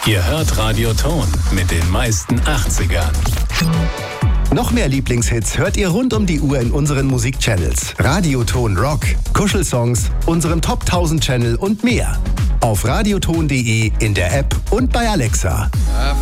Ihr hört Radio Ton mit den meisten 80ern. Noch mehr Lieblingshits hört ihr rund um die Uhr in unseren Musikchannels. Radioton Rock, Kuschelsongs, unserem Top 1000 Channel und mehr. Auf radioton.de, in der App und bei Alexa.